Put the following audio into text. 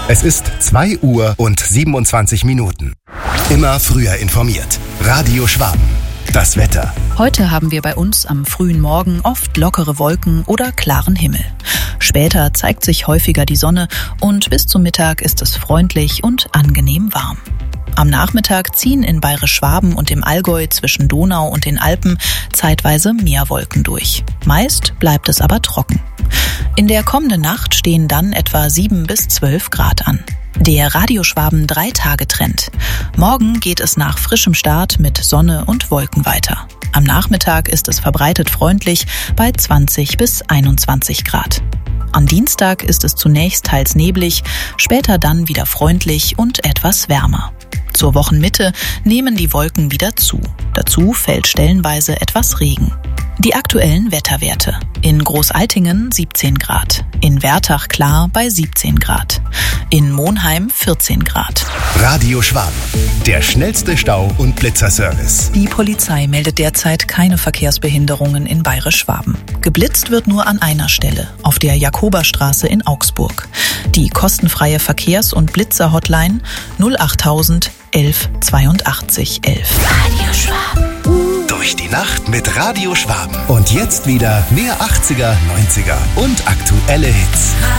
Es ist 2 Uhr und 27 Minuten. Immer früher informiert. Radio Schwaben. Das Wetter. Heute haben wir bei uns am frühen Morgen oft lockere Wolken oder klaren Himmel. Später zeigt sich häufiger die Sonne und bis zum Mittag ist es freundlich und angenehm warm. Am Nachmittag ziehen in Bayerisch-Schwaben und im Allgäu zwischen Donau und den Alpen zeitweise mehr Wolken durch. Meist bleibt es aber trocken. In der kommenden Nacht stehen dann etwa 7 bis 12 Grad an. Der Radio Schwaben 3-Tage-Trend. Morgen geht es nach frischem Start mit Sonne und Wolken weiter. Am Nachmittag ist es verbreitet freundlich bei 20 bis 21 Grad. Am Dienstag ist es zunächst teils neblig, später dann wieder freundlich und etwas wärmer. Zur Wochenmitte nehmen die Wolken wieder zu. Dazu fällt stellenweise etwas Regen. Die aktuellen Wetterwerte. In Großaltingen 17 Grad, in Wertach klar bei 17 Grad, in Monheim 14 Grad. Radio Schwaben, der schnellste Stau- und Blitzerservice. Die Polizei meldet derzeit keine Verkehrsbehinderungen in Bayerisch-Schwaben. Geblitzt wird nur an einer Stelle, auf der Jakoberstraße in Augsburg. Die kostenfreie Verkehrs- und Blitzer-Hotline 08000 11 82 11. Radio Schwaben. Durch die Nacht mit Radio Schwaben. Und jetzt wieder mehr 80er, 90er und aktuelle Hits.